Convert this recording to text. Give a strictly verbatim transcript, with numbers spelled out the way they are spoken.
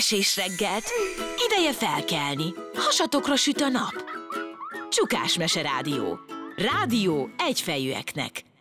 Esés reggelt, ideje felkelni, hasatokra süt a nap. Csukás Mese Rádió. Rádió egyfejűeknek.